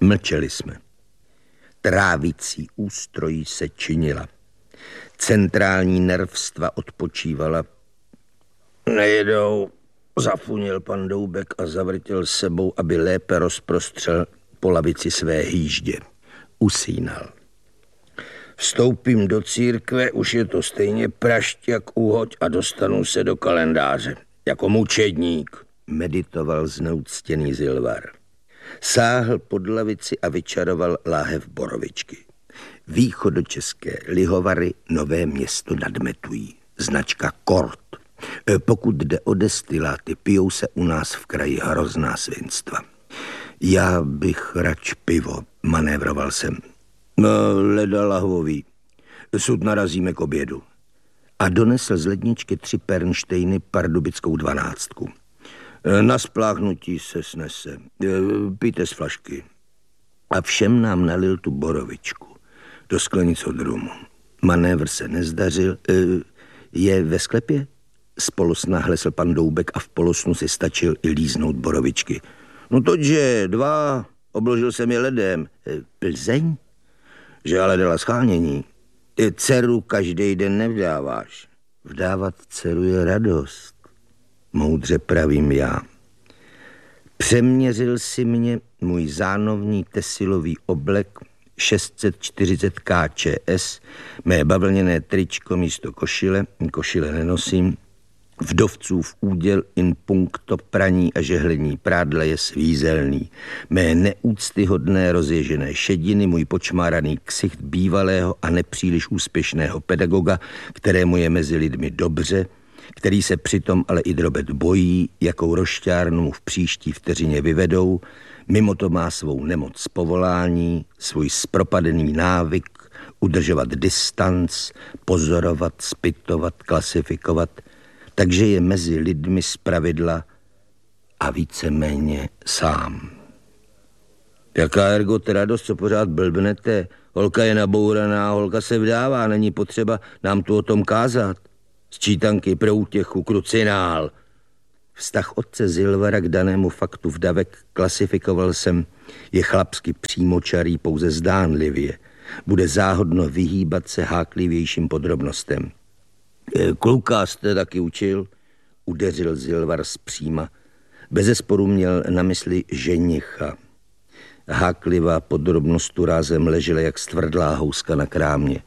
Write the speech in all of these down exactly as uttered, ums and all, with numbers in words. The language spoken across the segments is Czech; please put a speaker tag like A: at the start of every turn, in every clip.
A: Mlčeli jsme. Trávicí ústrojí se činila. Centrální nervstva odpočívala. Nejedou, zafunil pan Doubek a zavrtěl sebou, aby lépe rozprostřel po lavici své hýždě. Usínal. Vstoupím do církve, už je to stejně prašť jak uhoď a dostanu se do kalendáře. Jako mučedník, meditoval zneuctěný Zilvar. Sáhl pod lavici a vyčaroval láhev borovičky. Východočeské lihovary Nové Město nad Metují. Značka Kort. Pokud jde o destiláty, pijou se u nás v kraji hrozná svinstva. Já bych rač pivo, manévroval jsem. No, leda lahvový. Sud narazíme k obědu. A donesl z ledničky tři Pernštejny pardubickou dvanáctku. Na spláchnutí se snese. Pijte z flašky. A všem nám nalil tu borovičku. Do sklenic od rumu. Manévr se nezdařil. Je ve sklepě? Spolosna hlesl pan Doubek a v polosnu si stačil i líznout borovičky. No tože, dva, obložil jsem je ledem. Plzeň? Že ale dala schánění. Dceru každý den nevdáváš. Vdávat dceru je radost. Moudře pravím já. Přeměřil si mě můj zánovní tesilový oblek šest set čtyřicet K Č S, mé bavlněné tričko místo košile, košile nenosím, vdovcův úděl in puncto praní a žehlení prádla je svízelný, mé neúctyhodné rozježené šediny, můj počmáraný ksicht bývalého a nepříliš úspěšného pedagoga, kterému je mezi lidmi dobře, který se přitom ale i drobet bojí, jakou rošťárnu mu v příští vteřině vyvedou, mimo to má svou nemoc z povolání, svůj zpropadený návyk, udržovat distanc, pozorovat, zpytovat, klasifikovat, takže je mezi lidmi zpravidla a víceméně sám. Jaká ergot radost, co pořád blbnete? Holka je nabouraná, holka se vdává, není potřeba nám tu o tom kázat. Sčítanky pro útěchu, krucinál. Vztah otce Zilvara k danému faktu vdavek klasifikoval jsem, je chlapsky přímočarý pouze zdánlivě. Bude záhodno vyhýbat se háklivějším podrobnostem. Kluka jste taky učil, udeřil Zilvar zpříma. Bezesporu měl na mysli ženicha. Háklivá podrobnost tu rázem ležela jak stvrdlá houska na krámě. E,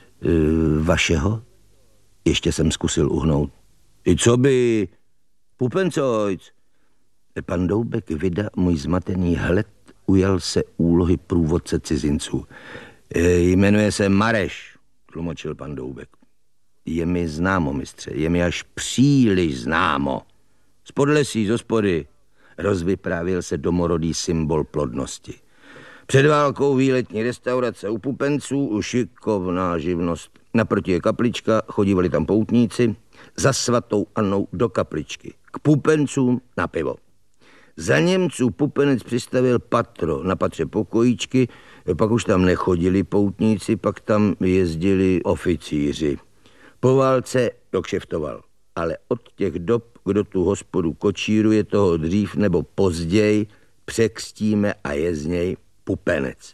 A: vašeho? Ještě jsem zkusil uhnout. I co by? Pupencojc. Pan Doubek vyda můj zmatený hled, ujal se úlohy průvodce cizinců. E, jmenuje se Mareš, tlumočil pan Doubek. Je mi známo, mistře, je mi až příliš známo. Z podlesí, z hospody, rozvyprávil se domorodý symbol plodnosti. Před válkou výletní restaurace u Pupenců, šikovná živnost. Naproti je kaplička, chodívali tam poutníci, za svatou Annou do kapličky. K Pupencům na pivo. Za Němců Pupenec přistavil patro, na patře pokojíčky, pak už tam nechodili poutníci, pak tam jezdili oficíři. Po válce dokšeftoval, ale od těch dob, kdo tu hospodu kočíruje, toho dřív nebo později překstíme a je z něj Pupenec.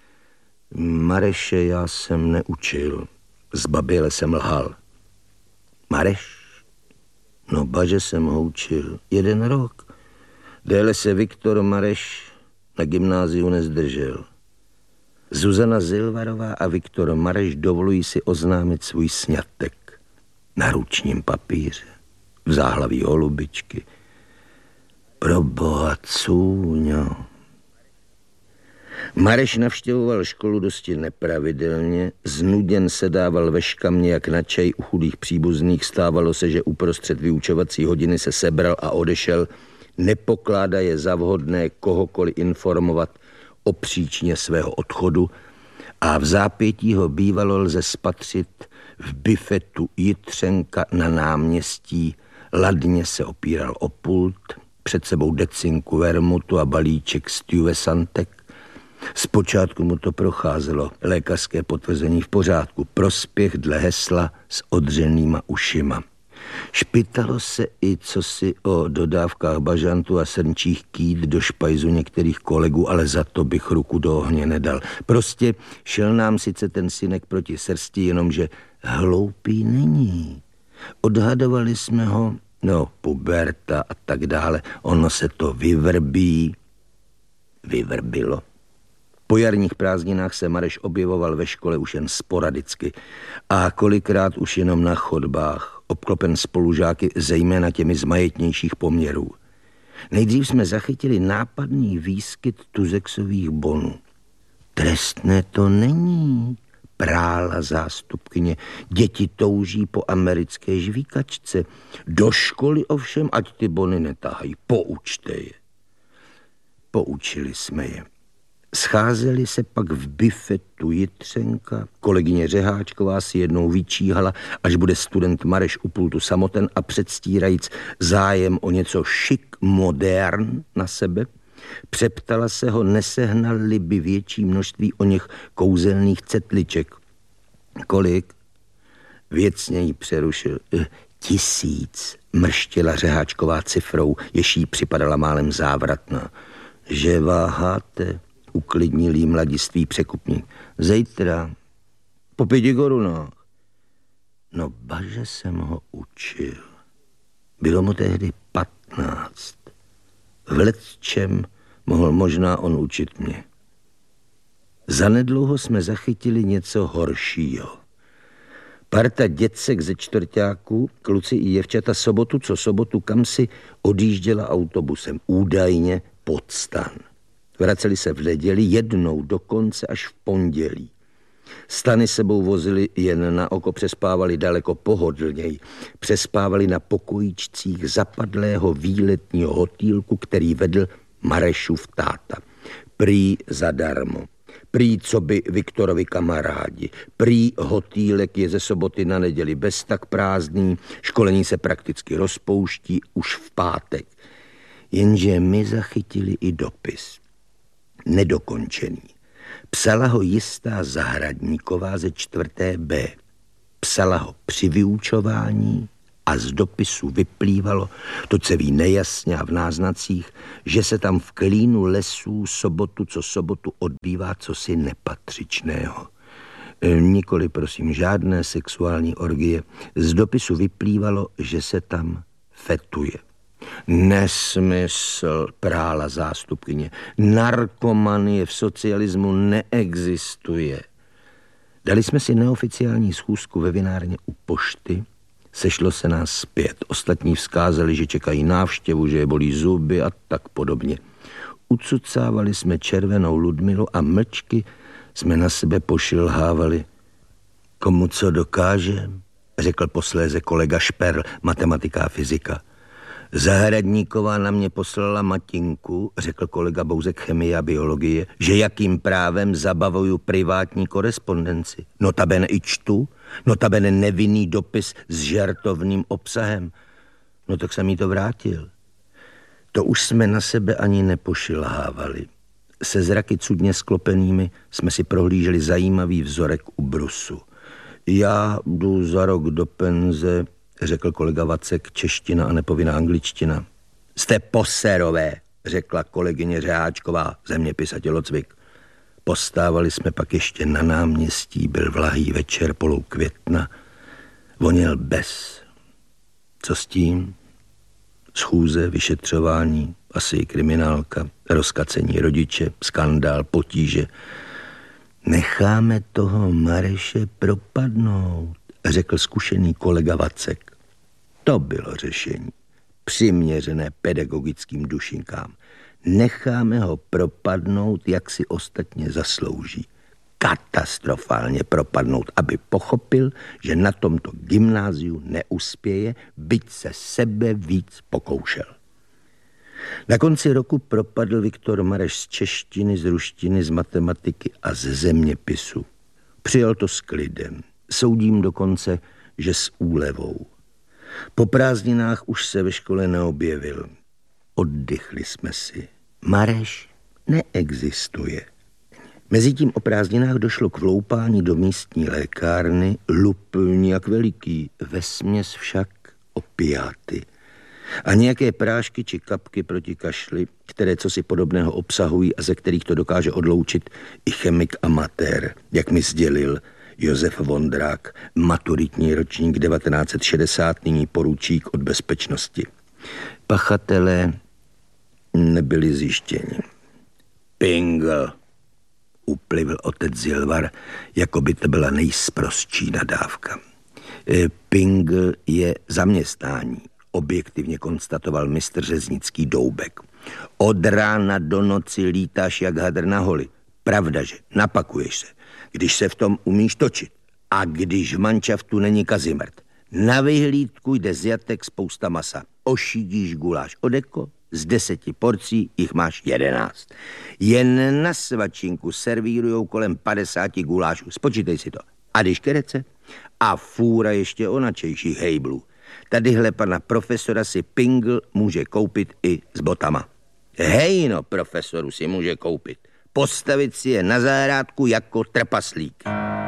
A: Mareše já jsem neučil, zbaběle jsem lhal. Mareš? No baže jsem ho učil, jeden rok. Déle se Viktor Mareš na gymnáziu nezdržel. Zuzana Zilvarová a Viktor Mareš dovolují si oznámit svůj sňatek na ručním papíře, v záhlaví holubičky. Proboha, cůňo. Mareš navštěvoval školu dosti nepravidelně, znuděn se dával ve škamně jak na čaj u chudých příbuzných, stávalo se, že uprostřed vyučovací hodiny se sebral a odešel, nepokládá je za vhodné kohokoliv informovat o příčině svého odchodu a v zápětí ho bývalo lze spatřit v bifetu Jitřenka na náměstí, ladně se opíral o pult, před sebou decinku vermutu a balíček stuyvesantek. Zpočátku mu to procházelo, lékařské potvrzení v pořádku, prospěch dle hesla s odřenýma ušima. Špitalo se i cosi o dodávkách bažantu a srnčích kýt do špajzu některých kolegů, ale za to bych ruku do ohně nedal. Prostě šel nám sice ten synek proti srsti, jenomže hloupý není. Odhadovali jsme ho, no puberta a tak dále, ono se to vyvrbí. Vyvrbilo. Po jarních prázdninách se Mareš objevoval ve škole už jen sporadicky a kolikrát už jenom na chodbách, obklopen spolužáky, zejména těmi z majetnějších poměrů. Nejdřív jsme zachytili nápadný výskyt tuzexových bonů. Trestné to není, prála zástupkyně. Děti touží po americké žvíkačce. Do školy ovšem, ať ty bony netahají, poučte je. Poučili jsme je. Scházeli se pak v bifetu Jitřenka. Kolegyně Řeháčková si jednou vyčíhala, až bude student Mareš u pultu samoten a předstírajíc zájem o něco šik modern na sebe, přeptala se ho, nesehnali by větší množství o něch kouzelných cetliček. Kolik? Věcně jí přerušil. Tisíc, mrštěla Řeháčková cifrou, jež jí připadala málem závratná. Že váháte? Uklidnil jí mladiství překupník. Zítra, po pěti korunách. No baže jsem ho učil. Bylo mu tehdy patnáct. V lecčem mohl možná on učit mě. Zanedlouho jsme zachytili něco horšího. Parta děcek ze čtvrťáků, kluci i děvčata, sobotu co sobotu kamsi odjížděla autobusem, údajně pod stan. Vraceli se v neděli, jednou dokonce až v pondělí. Stany sebou vozili jen na oko, přespávali daleko pohodlněji. Přespávali na pokojíčcích zapadlého výletního hotýlku, který vedl Marešův táta. Prý zadarmo. Prý co by Viktorovi kamarádi. Prý hotýlek je ze soboty na neděli bez tak prázdný, školení se prakticky rozpouští už v pátek. Jenže my zachytili i dopis. Nedokončený. Psala ho jistá Zahradníková ze čtvrté B. Psala ho při vyučování a z dopisu vyplývalo, to se ví nejasně a v náznacích, že se tam v klínu lesů sobotu co sobotu odbývá cosi nepatřičného. Nikoli, prosím, žádné sexuální orgie. Z dopisu vyplývalo, že se tam fetuje. Nesmysl, prála zástupkyně. Narkomanie v socialismu neexistuje. Dali jsme si neoficiální schůzku ve vinárně u pošty. Sešlo se nás zpět. Ostatní vzkázali, že čekají návštěvu, že je bolí zuby a tak podobně. Ucucávali jsme červenou Ludmilu a mlčky jsme na sebe pošilhávali. Komu co dokáže, řekl posléze kolega Šperl, matematika a fyzika. Zahradníková na mě poslala matinku, řekl kolega Bouzek, chemie a biologie, že jakým právem zabavuju privátní korespondenci. Notabene i čtu, notabene nevinný dopis s žartovným obsahem. No tak jsem jí to vrátil. To už jsme na sebe ani nepošilhávali. Se zraky cudně sklopenými jsme si prohlíželi zajímavý vzorek u brusu. Já jdu za rok do penze, řekl kolega Vacek, čeština a nepovinná angličtina. Jste poserové, řekla kolegyně Řeháčková, zeměpis a tělocvik. Postávali jsme pak ještě na náměstí, byl vlahý večer, polou května. Voněl bez. Co s tím? Schůze, vyšetřování, asi i kriminálka, rozkacení rodiče, skandál, potíže. Necháme toho Mareše propadnout, řekl zkušený kolega Vacek. To bylo řešení, přiměřené pedagogickým dušinkám. Necháme ho propadnout, jak si ostatně zaslouží. Katastrofálně propadnout, aby pochopil, že na tomto gymnáziu neuspěje, byť se sebe víc pokoušel. Na konci roku propadl Viktor Mareš z češtiny, z ruštiny, z matematiky a ze zeměpisu. Přijal to s klidem. Soudím dokonce, že s úlevou. Po prázdninách už se ve škole neobjevil. Oddychli jsme si. Mareš neexistuje. Mezitím o prázdninách došlo k vloupání do místní lékárny, lup nijak veliký, vesměs však opiáty a nějaké prášky či kapky proti kašli, které cosi podobného obsahují a ze kterých to dokáže odloučit i chemik amatér, jak mi sdělil Josef Vondrák, maturitní ročník devatenáct set šedesát, nyní poručík od bezpečnosti. Pachatelé nebyli zjištěni. Pingl, uplivl otec Zilvar, jako by to byla nejsprostší nadávka. Pingl je zaměstnání, objektivně konstatoval mistr řeznický Doubek. Od rána do noci lítáš jak hadr na holi. Pravda, že napakuješ se, když se v tom umíš točit. A když v mančaftu není Kazimrt. Na vyhlídku jde z jatek spousta masa. Ošidíš guláš odeko, z deseti porcí jich máš jedenáct. Jen na svačinku servírujou kolem padesáti gulášů. Spočítej si to. A když kerece? A fůra ještě onačejších hejblů. Tadyhle pana profesora si Pingl může koupit i s botama. Hejno profesoru si může koupit. Postavit si je na zahrádku jako trpaslík.